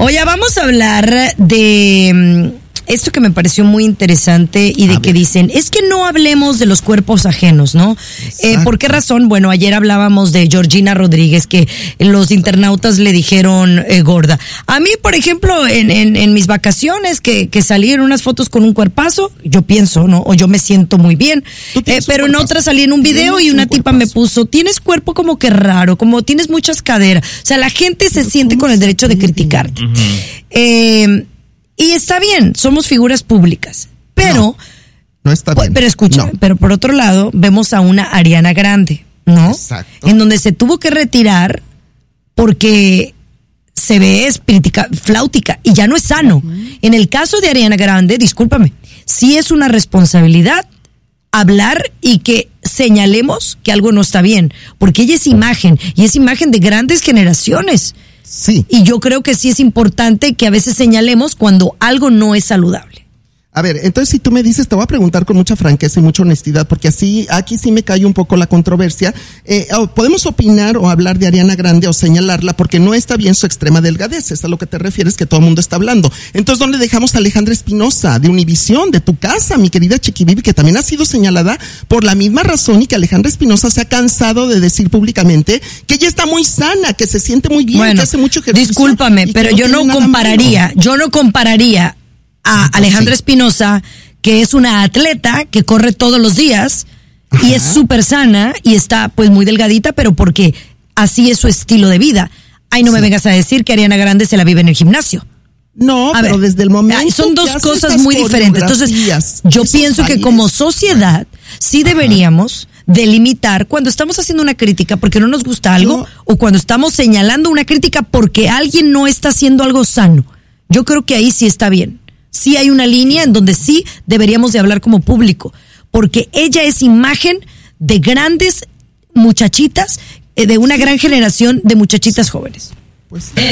Oye, vamos a hablar de esto que me pareció muy interesante y de que dicen, es que no hablemos de los cuerpos ajenos, ¿no? ¿Por qué razón? Bueno, ayer hablábamos de Georgina Rodríguez, que los internautas le dijeron gorda. A mí, por ejemplo, en mis vacaciones, que salí en unas fotos con un cuerpazo, yo pienso, ¿no? O yo me siento muy bien. Pero en otras salí en un video y una tipa me puso, tienes cuerpo como que raro, como tienes muchas caderas. O sea, la gente se siente con el derecho de criticarte. Y está bien, somos figuras públicas, pero no está bien. Pero escucha, pero por otro lado vemos a una Ariana Grande, ¿no? Exacto. En donde se tuvo que retirar porque se ve flautica y ya no es sano. En el caso de Ariana Grande, discúlpame, sí es una responsabilidad hablar y que señalemos que algo no está bien, porque ella es imagen y es imagen de grandes generaciones. Sí. Y yo creo que sí es importante que a veces señalemos cuando algo no es saludable. A ver, entonces si tú me dices, te voy a preguntar con mucha franqueza y mucha honestidad, porque aquí sí me cae un poco la controversia. Podemos opinar o hablar de Ariana Grande o señalarla porque no está bien su extrema delgadez, es a lo que te refieres que todo el mundo está hablando. Entonces, ¿dónde dejamos a Alejandra Espinosa de Univisión, de tu casa, mi querida Chiquibibi, que también ha sido señalada por la misma razón y que Alejandra Espinosa se ha cansado de decir públicamente que ella está muy sana, que se siente muy bien, que hace mucho ejercicio? Discúlpame, pero yo no compararía a Alejandra Espinosa, que es una atleta que corre todos los días y es súper sana y está pues muy delgadita, pero porque así es su estilo de vida. Ay, no me vengas a decir que Ariana Grande se la vive en el gimnasio. No, pero desde el momento son dos cosas muy diferentes. Entonces, yo pienso que como sociedad sí deberíamos delimitar cuando estamos haciendo una crítica porque no nos gusta algo o cuando estamos señalando una crítica porque alguien no está haciendo algo sano. Yo creo que ahí sí está bien. Sí hay una línea en donde sí deberíamos de hablar como público, porque ella es imagen de grandes muchachitas, de una gran generación de muchachitas jóvenes. Pues